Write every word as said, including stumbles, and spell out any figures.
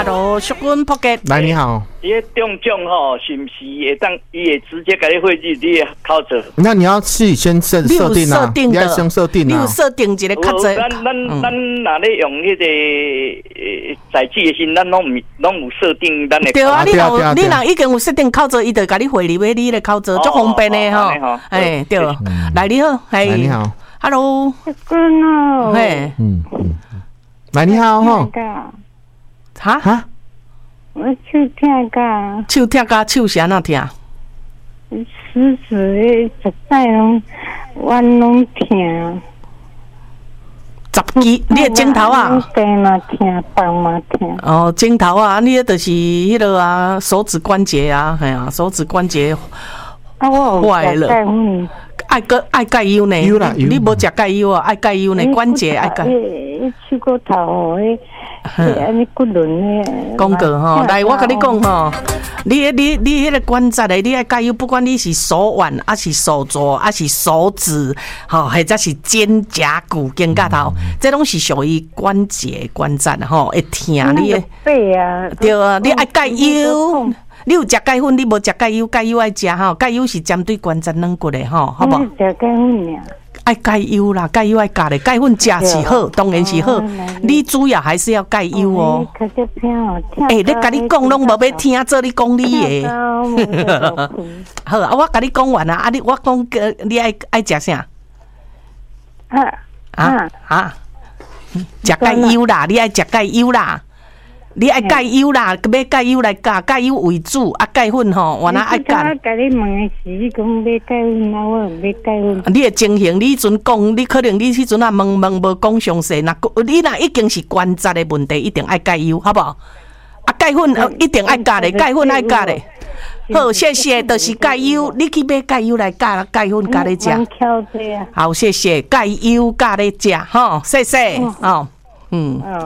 Hello， 淑君朴杰， 来你好。 伊个中奖吼，是不是会当伊会直接给你汇入你的口罩？ 那你要自己先设设定啊，你要先设定啊。 你有设定一个卡座。 咱咱咱哪咧用迄个呃载具的时，咱拢唔拢有设定咱的。 对啊，你若你若已经有设定口罩，伊就甲你汇入你的口罩，足方便的吼。哎，对，来你好， 来你好 ，Hello， 君哦， 嘿， 嗯嗯，来你好吼。 哈哈。 我手痛噶， 手痛甲手是安怎痛？ 死死的，实在拢弯拢痛。 十支，你的枕头啊？ 背嘛痛，膀嘛痛。 哦，枕头啊，你迄就是迄落啊，手指关节啊，系啊，手指关节坏了。爱个爱钙油呢？你无食钙油啊？爱钙油呢？关节爱钙。 手骨头哦，迄。安尼骨轮咧， 讲过吼，来我甲你讲吼，你你你迄个关节的，你爱加油，不管你是手腕，还是手肘，还是手指，吼，或者是肩胛骨、肩胛头，这拢是属于关节关节吼，会痛你的背啊， 对啊，你爱加油。你有食钙粉，你无食钙油，钙油爱食吼，钙油是针对关节软骨的吼，好不好？ 食钙粉呀。 爱钙油啦，钙油爱加的，钙粉食是好，当然是好。你主要还是要钙油哦。哎，你甲你讲，拢无要听，做你讲你的。好啊，我甲你讲完啊，啊你我讲个，你爱爱食啥？ 啊啊啊！食钙油啦，你爱食钙油啦。你爱钙油啦，买钙油来加，钙油为主，啊钙粉吼，我哪爱加。 我甲你问的是，你讲买钙粉，啊，我买钙粉。 你的情形，你迄阵讲，你可能你迄阵啊问问无讲详细，那你若已经是关节的问题，一定爱钙油，好不好？啊钙粉一定爱加的，钙粉爱加的。好，谢谢，就是钙油，你去买钙油来加，钙粉加咧食。好，谢谢，钙油加咧食，吼，谢谢，哦，嗯。